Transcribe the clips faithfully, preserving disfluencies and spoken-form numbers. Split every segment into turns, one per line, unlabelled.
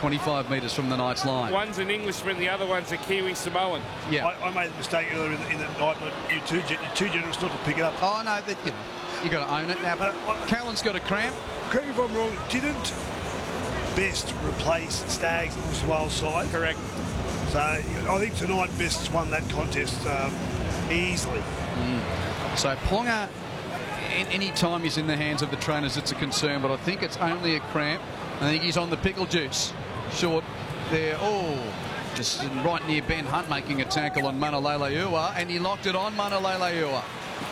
twenty-five metres from the Knights line.
One's an Englishman, the other one's a Kiwi Samoan.
Yeah.
I, I made a mistake earlier in the, in the night, but you too, you're too generous not to pick it up.
Oh, no, that, you, you got to own it. Now, but
Uh,
Callan's got a cramp.
Correct me if I'm wrong, didn't Best replace Staggs in the Wales side?
Correct.
So I think tonight Best's won that contest um, easily.
Mm. So Ponga, any time he's in the hands of the trainers, it's a concern, but I think it's only a cramp. I think he's on the pickle juice. Short there. Oh, just right near Ben Hunt making a tackle on Manaleleua, and he locked it on Manaleleua.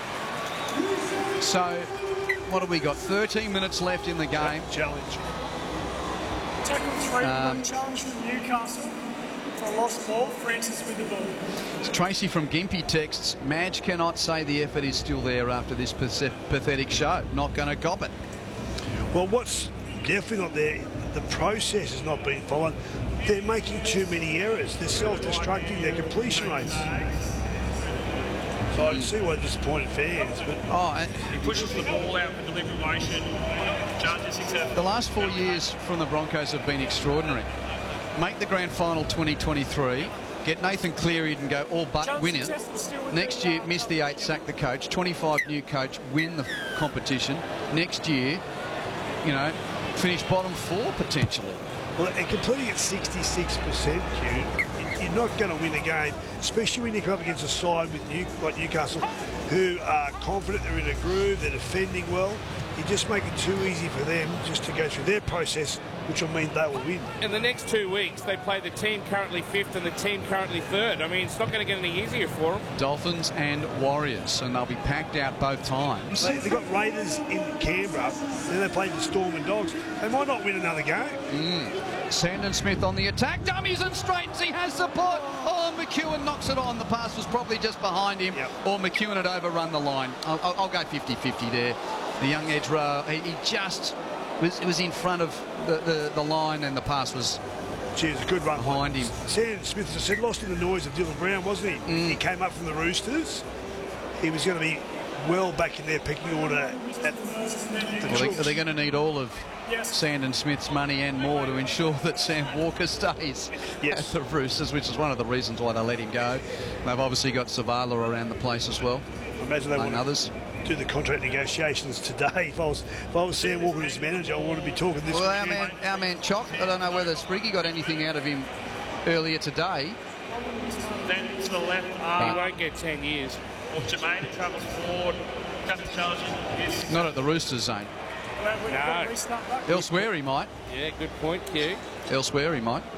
So what have we got? thirteen minutes left in the game.
Challenge.
Tackle three,
Um,
challenge from Newcastle for a lost ball. Francis with the ball.
Tracy from Gympie texts, Madge cannot say the effort is still there after this pathetic show. Not going to cop it.
Well, what's definitely not there, the process has not been followed. They're making too many errors. They're self-destructing their completion rates. So I can see why disappointed fans, but
Oh, and
He pushes the ball out for delivery motion. Judges accept.
the last four years from the Broncos have been extraordinary. Make the grand final twenty twenty-three, get Nathan Cleary and go all but win it. Next year, miss the eight, sack the coach. twenty-five new coach, win the competition. Next year, you know, finish bottom four potentially.
well, and completing at sixty-six percent, Hugh, you're not going to win a game, especially when you come up against a side with New, like Newcastle, who are confident, they're in a groove, they're defending well. You just make it too easy for them just to go through their process, which will mean they will win.
In the next two weeks, they play the team currently fifth and the team currently third. I mean, it's not going to get any easier for them.
Dolphins and Warriors, and they'll be packed out both times.
They, they've got Raiders in Canberra, then they play the Storm and Dogs. They might not win another game.
Mm. Sandon Smith on the attack, dummies and straightens, he has support. Oh, McEwen knocks it on. The pass was probably just behind him,
yep.
or McEwen had overrun the line. I'll, I'll, I'll go fifty fifty there. The young edge row, he, he just was, was in front of the, the, the line, and the pass was
Gee, it was a good run
behind him.
Sandon Smith, as I said, lost in the noise of Dylan Brown, wasn't he?
Mm.
He came up from the Roosters. He was going to be well back in their pecking order at the
Well, they,
Chooks.
they're going to need all of Sandon Smith's money and more to ensure that Sam Walker stays
Yes.
at the Roosters, which is one of the reasons why they let him go. They've obviously got Savala around the place as well,
I imagine they
among
want to
others.
do the contract negotiations today. If I was, if I was Sam Walker, his manager, I want to be talking this
Well, our
weekend.
man, our man Chock, I don't know whether Spriggy got anything out of him earlier today.
Then to the left,
He
uh,
won't get ten years.
or Jermaine travels forward. Comes challenging. Yes.
Not at the Roosters zone.
No.
Elsewhere he might.
Yeah, good point, Q.
Elsewhere he might.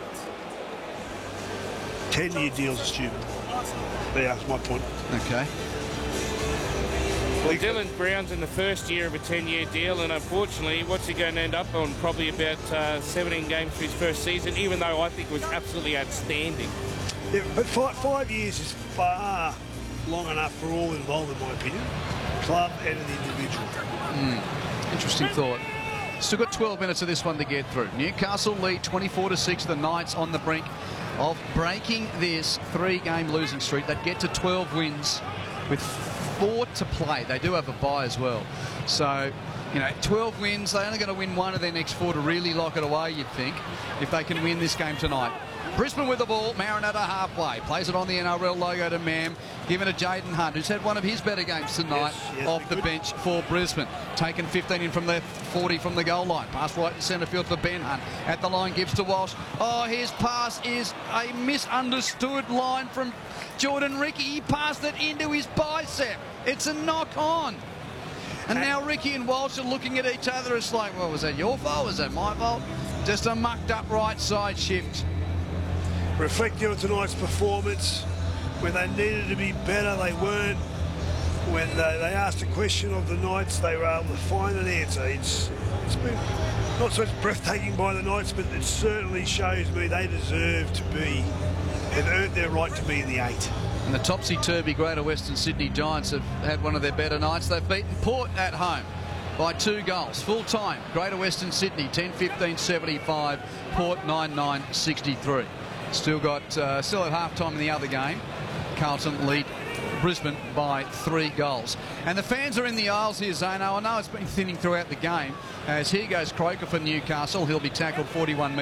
ten-year deals are stupid. There, that's my point.
Okay.
Well, Dylan Brown's in the first year of a ten-year deal, and unfortunately, what's he going to end up on? Probably about uh, seventeen games for his first season, even though I think it was absolutely outstanding.
Yeah, but five, five years is far long enough for all involved, in my opinion. Club and an individual.
Mm. Interesting thought. Still got twelve minutes of this one to get through. Newcastle lead twenty-four to six. The Knights on the brink of breaking this three-game losing streak. They'd get to twelve wins with four to play. They do have a bye as well. So, you know, twelve wins. They're only going to win one of their next four to really lock it away, you'd think, if they can win this game tonight. Brisbane with the ball, Marinetta halfway, plays it on the N R L logo to Mam, given to Jaden Hunt, who's had one of his better games tonight,
Yes, yes,
off the
good.
bench for Brisbane. Taken fifteen in from the forty from the goal line. Pass right to centre field for Ben Hunt. At the line, gives to Walsh. Oh, his pass is a misunderstood line from Jordan Ricky. He passed it into his bicep. It's a knock on. And now Ricky and Walsh are looking at each other. It's like, well, was that your fault? Was that my fault? Just a mucked up right side shift.
Reflecting on tonight's performance, when they needed to be better, they weren't. When they, they asked a question of the Knights, they were able to find an answer. It's, it's been not so much breathtaking by the Knights, but it certainly shows me they deserve to be, they've earned their right to be in the eight.
And the topsy-turvy Greater Western Sydney Giants have had one of their better nights. They've beaten Port at home by two goals. Full time, Greater Western Sydney ten fifteen seventy-five, Port nine nine sixty-three. Still got, uh, still at half-time in the other game. Carlton lead Brisbane by three goals. And the fans are in the aisles here, Zano. I know it's been thinning throughout the game. As here goes Croker for Newcastle. He'll be tackled forty-one metres.